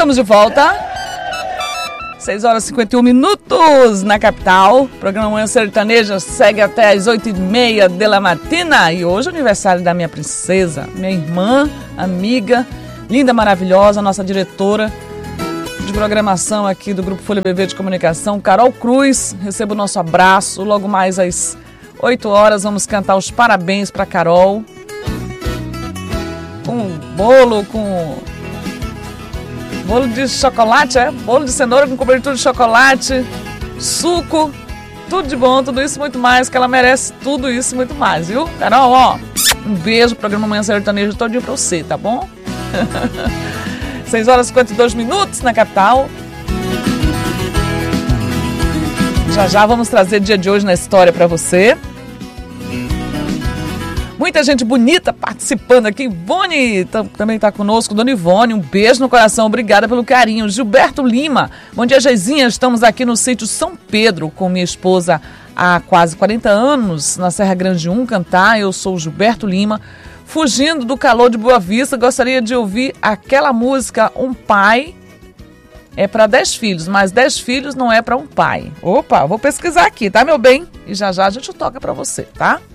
Estamos de volta. 6 horas e 51 minutos na capital. O programa Manhã Sertaneja segue até as 8h30 da matina. E hoje é aniversário da minha princesa, minha irmã, amiga, linda, maravilhosa, nossa diretora de programação aqui do Grupo Folha BV de Comunicação, Carol Cruz. Receba o nosso abraço. Logo mais às 8 horas vamos cantar os parabéns para Carol. Com bolo, com bolo de chocolate, bolo de cenoura com cobertura de chocolate, suco, tudo de bom, tudo isso e muito mais, que ela merece tudo isso e muito mais, viu? Carol, ó, um beijo, programa Manhã Sertanejo todinho pra você, tá bom? 6 horas e 52 minutos na capital. Já vamos trazer dia de hoje na história pra você. Muita gente bonita participando aqui. Ivone também está conosco. Dona Ivone, um beijo no coração. Obrigada pelo carinho. Gilberto Lima. Bom dia, Geizinha. Estamos aqui no sítio São Pedro com minha esposa há quase 40 anos, na Serra Grande 1, cantar. Eu sou o Gilberto Lima. Fugindo do calor de Boa Vista, gostaria de ouvir aquela música Um Pai é para 10 filhos, mas 10 filhos não é para um pai. Opa, vou pesquisar aqui, tá, meu bem? E já a gente toca para você, tá?